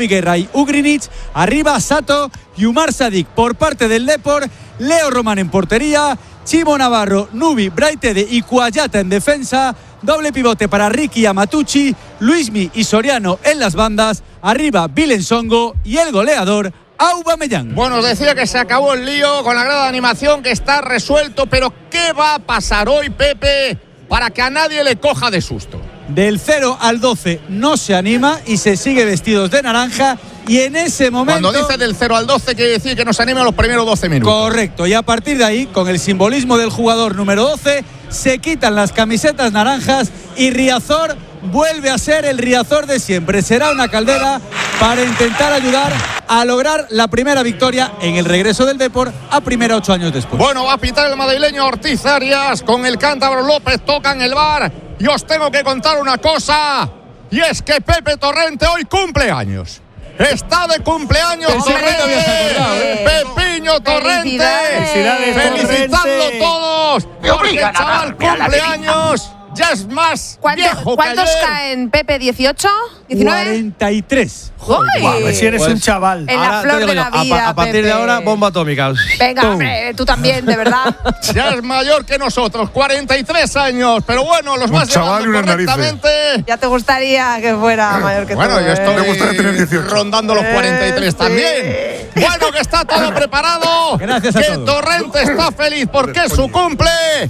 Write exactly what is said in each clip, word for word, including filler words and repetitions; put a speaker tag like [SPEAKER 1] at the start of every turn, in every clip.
[SPEAKER 1] Guerra y Ugrinic. Arriba Sato y Umar Sadik. Por parte del Depor, Leo Román en portería, Chimo Navarro, Nubi, Braitede y Cuayata en defensa. Doble pivote para Ricky Amatucci, Luismi y Soriano en las bandas. Arriba Vilensongo y el goleador Aubameyang.
[SPEAKER 2] Bueno, os decía que se acabó el lío con la grada de animación, que está resuelto, pero ¿qué va a pasar hoy, Pepe, para que a nadie le coja de susto?
[SPEAKER 1] Del cero al doce no se anima y se sigue vestidos de naranja, y en ese momento…
[SPEAKER 2] Cuando dice del cero al doce quiere decir que no se anima a los primeros doce minutos.
[SPEAKER 1] Correcto, y a partir de ahí, con el simbolismo del jugador número doce, se quitan las camisetas naranjas y Riazor vuelve a ser el Riazor de siempre. Será una caldera para intentar ayudar a lograr la primera victoria en el regreso del Depor a primera ocho años después.
[SPEAKER 2] Bueno, va a pitar el madrileño Ortiz Arias con el cántabro López, tocan el bar, y os tengo que contar una cosa, y es que Pepe Torrente hoy cumple años. Está de cumpleaños Torrente, ¿eh? Pepiño Torrente,
[SPEAKER 3] felicidades,
[SPEAKER 2] felicitadlo
[SPEAKER 3] Torrente.
[SPEAKER 2] todos, porque el chaval cumpleaños ya es más viejo
[SPEAKER 4] ¿Cuántos
[SPEAKER 2] que ayer.
[SPEAKER 4] caen, Pepe? ¿dieciocho? ¿diecinueve?
[SPEAKER 1] cuarenta y tres.
[SPEAKER 4] Uy,
[SPEAKER 3] si eres
[SPEAKER 5] Pues,
[SPEAKER 3] un chaval.
[SPEAKER 4] en la
[SPEAKER 5] ahora
[SPEAKER 4] flor
[SPEAKER 5] te digo
[SPEAKER 4] de la
[SPEAKER 5] yo, a,
[SPEAKER 4] vida,
[SPEAKER 5] pa- a partir
[SPEAKER 4] Pepe.
[SPEAKER 5] de ahora, bomba atómica.
[SPEAKER 4] Venga,
[SPEAKER 5] ¡Pum!
[SPEAKER 4] hombre, tú también, de verdad.
[SPEAKER 2] Ya es mayor que nosotros, cuarenta y tres años, pero bueno, los
[SPEAKER 6] Un
[SPEAKER 2] más
[SPEAKER 6] chaval y unas
[SPEAKER 2] correctamente.
[SPEAKER 4] Ya te gustaría que fuera mayor que
[SPEAKER 2] Bueno,
[SPEAKER 4] tú.
[SPEAKER 2] yo
[SPEAKER 4] ¿eh?
[SPEAKER 2] estoy
[SPEAKER 6] Me gustaría tener dieciocho.
[SPEAKER 2] rondando los cuarenta y tres
[SPEAKER 4] sí.
[SPEAKER 2] también. Bueno, que está todo preparado.
[SPEAKER 1] Gracias a
[SPEAKER 2] que
[SPEAKER 1] todos.
[SPEAKER 2] Torrente está feliz porque es su cumple.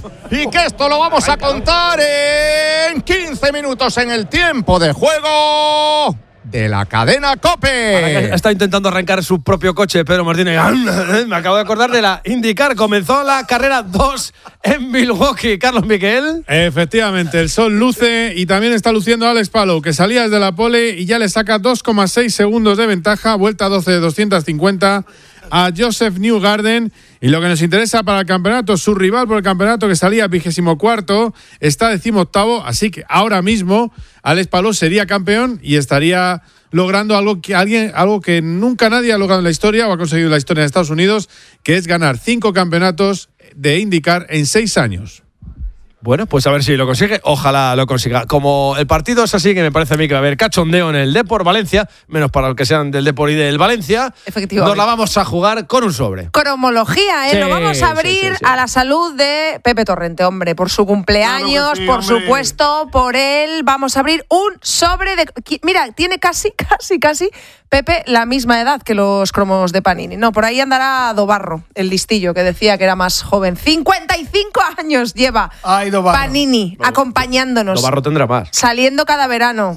[SPEAKER 2] Y que esto lo vamos a contar en quince minutos en el tiempo de juego de la cadena COPE.
[SPEAKER 5] Está intentando arrancar su propio coche, Pedro Martínez. Me acabo de acordar de la IndyCar. Comenzó la carrera dos en Milwaukee. Carlos Miquel.
[SPEAKER 7] Efectivamente, el sol luce y también está luciendo Alex Palou, que salía desde la pole y ya le saca dos coma seis segundos de ventaja, vuelta doce de doscientos cincuenta a Joseph Newgarden. Y lo que nos interesa para el campeonato, su rival por el campeonato, que salía vigésimo cuarto, está decimoctavo, así que ahora mismo Alex Palou sería campeón y estaría logrando algo que alguien, algo que nunca nadie ha logrado en la historia o ha conseguido en la historia de Estados Unidos, que es ganar cinco campeonatos de IndyCar en seis años.
[SPEAKER 5] Bueno, pues a ver si lo consigue. Ojalá lo consiga. Como el partido es así, que me parece a mí que va a haber cachondeo en el Depor Valencia, menos para los que sean del Depor y del Valencia.
[SPEAKER 4] Efectivamente.
[SPEAKER 5] Nos la vamos a jugar con un sobre.
[SPEAKER 4] Cromología, ¿eh?
[SPEAKER 5] Sí,
[SPEAKER 4] Lo vamos a abrir
[SPEAKER 5] sí, sí, sí.
[SPEAKER 4] a la salud de Pepe Torrente, hombre, por su cumpleaños,
[SPEAKER 6] Claro que sí,
[SPEAKER 4] por
[SPEAKER 6] hombre.
[SPEAKER 4] supuesto, por él. Vamos a abrir un sobre de… Mira, tiene casi, casi, casi, Pepe, la misma edad que los cromos de Panini. No, por ahí andará Dobarro, el listillo, que decía que era más joven. cincuenta y cinco años lleva
[SPEAKER 3] Ay, Dobarro.
[SPEAKER 4] Panini acompañándonos.
[SPEAKER 5] Dobarro tendrá más.
[SPEAKER 4] Saliendo cada verano.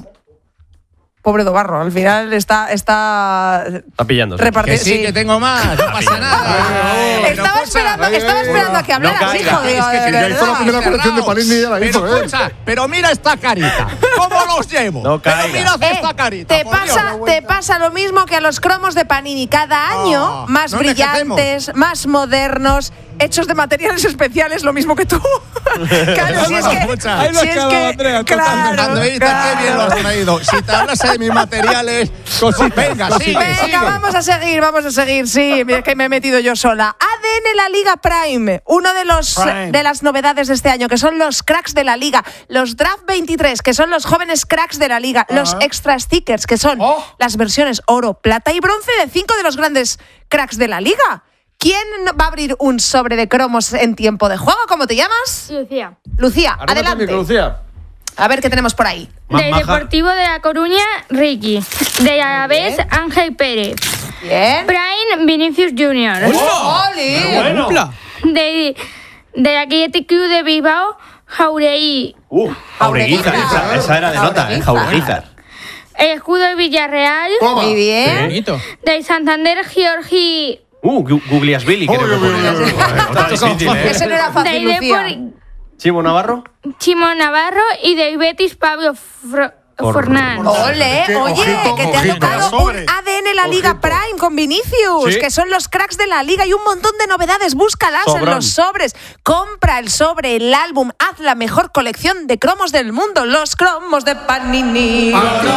[SPEAKER 4] Pobre Dobarro, al final está… Está,
[SPEAKER 5] Está pillando.
[SPEAKER 4] reparti-
[SPEAKER 2] Que sí, que tengo más, no pasa nada.
[SPEAKER 4] Estaba esperando, estaba esperando a que hablaras,
[SPEAKER 5] caiga.
[SPEAKER 4] hijo. Digo,
[SPEAKER 2] Es que
[SPEAKER 4] de
[SPEAKER 2] si
[SPEAKER 6] ya hizo la
[SPEAKER 4] verdad.
[SPEAKER 6] primera colección de Panini, ya la hizo,
[SPEAKER 2] pero,
[SPEAKER 6] ¿eh?
[SPEAKER 2] escucha, pero mira esta carita. ¿Cómo los llevo?
[SPEAKER 5] No
[SPEAKER 2] pero
[SPEAKER 5] caiga.
[SPEAKER 2] mira
[SPEAKER 4] Eh,
[SPEAKER 2] esta carita.
[SPEAKER 4] te
[SPEAKER 2] por
[SPEAKER 4] pasa,
[SPEAKER 2] Dios.
[SPEAKER 4] te pasa lo mismo que a los cromos de Panini. Cada año
[SPEAKER 2] Ah,
[SPEAKER 4] más
[SPEAKER 2] no
[SPEAKER 4] brillantes, más modernos, hechos de materiales especiales, lo mismo que tú. Claro, si es que,
[SPEAKER 2] Escucha.
[SPEAKER 1] Ahí lo
[SPEAKER 4] si es
[SPEAKER 1] acaba,
[SPEAKER 4] que
[SPEAKER 1] Andrea,
[SPEAKER 4] claro,
[SPEAKER 2] Andreita, qué bien lo has
[SPEAKER 4] claro.
[SPEAKER 2] traído. Si te hablase de mis materiales, cositas. Venga, sigue,
[SPEAKER 4] Venga,
[SPEAKER 2] sigue.
[SPEAKER 4] vamos a seguir, vamos a seguir. Sí, mira que me he metido yo sola. A D N La Liga Prime, uno de los
[SPEAKER 3] Prime.
[SPEAKER 4] de las novedades de este año, que son los cracks de la liga, los Draft veintitrés, que son los jóvenes cracks de la liga, los extra stickers, que son
[SPEAKER 3] Oh.
[SPEAKER 4] las versiones oro, plata y bronce de cinco de los grandes cracks de la liga. ¿Quién va a abrir un sobre de cromos en tiempo de juego? ¿Cómo te llamas?
[SPEAKER 8] Lucía.
[SPEAKER 4] Lucía,
[SPEAKER 5] Arrímate al
[SPEAKER 4] adelante.
[SPEAKER 5] micro, Lucía.
[SPEAKER 4] A ver qué tenemos por ahí.
[SPEAKER 5] Más
[SPEAKER 8] Del
[SPEAKER 5] maja.
[SPEAKER 8] Deportivo de La Coruña, Ricky. De Alavés, Ángel Pérez.
[SPEAKER 4] Bien.
[SPEAKER 8] Prime, Vinicius junior
[SPEAKER 4] ¡Oli!
[SPEAKER 3] Bueno.
[SPEAKER 8] De, del Athletic Club de Bilbao, Jauregui.
[SPEAKER 5] Uh,
[SPEAKER 4] Jaureguizar.
[SPEAKER 5] Esa, esa era de nota, ¿eh? Jaureguizar.
[SPEAKER 8] El escudo de Villarreal.
[SPEAKER 4] Muy bien.
[SPEAKER 1] Bonito.
[SPEAKER 8] Del Santander, Georgi.
[SPEAKER 5] Uh, Gu- Gugliasvili, creo que
[SPEAKER 6] Uy, uy, uy,
[SPEAKER 5] pone.
[SPEAKER 6] uy, uy.
[SPEAKER 5] Está difícil, ¿eh?
[SPEAKER 4] Ese no era fácil,
[SPEAKER 8] Del
[SPEAKER 4] Lucía.
[SPEAKER 8] Depor,
[SPEAKER 5] Chivo Navarro.
[SPEAKER 8] Chimo Navarro. Y del Betis, Pablo Fro-
[SPEAKER 5] Por-
[SPEAKER 8] Fornán.
[SPEAKER 4] Ole,
[SPEAKER 6] Qué
[SPEAKER 4] oye,
[SPEAKER 6] ojito,
[SPEAKER 4] que te ha
[SPEAKER 6] ojito.
[SPEAKER 4] tocado
[SPEAKER 6] Sobre.
[SPEAKER 4] un A D N La Liga
[SPEAKER 6] Ojito.
[SPEAKER 4] Prime con Vinicius,
[SPEAKER 5] Sí.
[SPEAKER 4] que son los cracks de la liga y un montón de novedades. Búscalas en
[SPEAKER 5] Sobrón.
[SPEAKER 4] los sobres. Compra el sobre, el álbum, haz la mejor colección de cromos del mundo, los cromos de Panini.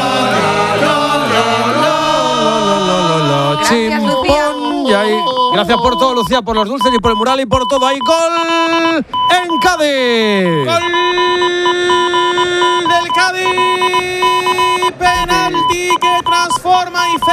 [SPEAKER 4] Gracias, Lucía.
[SPEAKER 5] Y ahí, gracias por todo, Lucía, por los dulces y por el mural y por todo. Ahí, gol en Cádiz.
[SPEAKER 3] ¡Gol del Cádiz! Penalti que transforma y